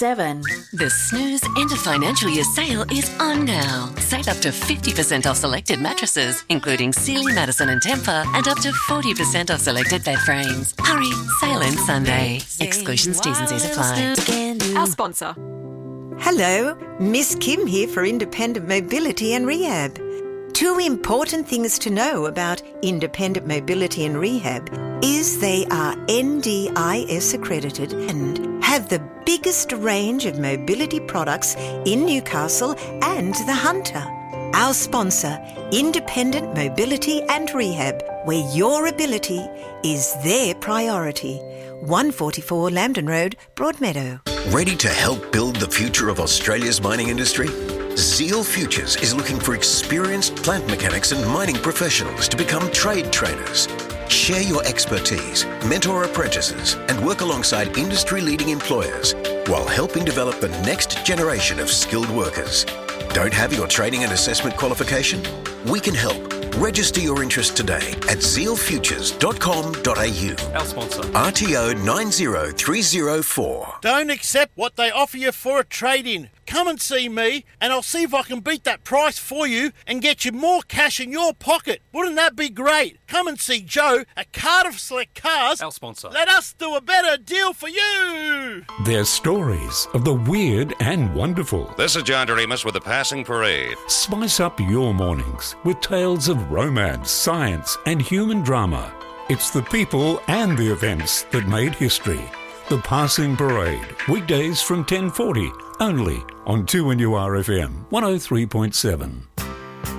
7. The Snooze End of Financial Year sale is on now. Save up to 50% off selected mattresses, including Sealy, Madison and Tempur, and up to 40% off selected bed frames. Hurry, sale ends Sunday. Exclusions, T's and C's apply. Our sponsor. Hello, Miss Kim here for Independent Mobility and Rehab. 2 important things to know about Independent Mobility and Rehab is they are NDIS accredited and have the biggest range of mobility products in Newcastle and the Hunter. Our sponsor, Independent Mobility and Rehab, where your ability is their priority. 144 Lambton Road, Broadmeadow. Ready to help build the future of Australia's mining industry? Zeal Futures is looking for experienced plant mechanics and mining professionals to become trade trainers. Share your expertise, mentor apprentices, and work alongside industry-leading employers while helping develop the next generation of skilled workers. Don't have your training and assessment qualification? We can help. Register your interest today at zealfutures.com.au. Our sponsor. RTO 90304. Don't accept what they offer you for a trade-in. Come and see me, and I'll see if I can beat that price for you and get you more cash in your pocket. Wouldn't that be great? Come and see Joe at Cardiff Select Cars. Our sponsor. Let us do a better deal for you. They're stories of the weird and wonderful. This is John Doremus with the Passing Parade. Spice up your mornings with tales of romance, science, and human drama. It's the people and the events that made history. The Passing Parade, weekdays from 10:40, only on 2NURFM 103.7.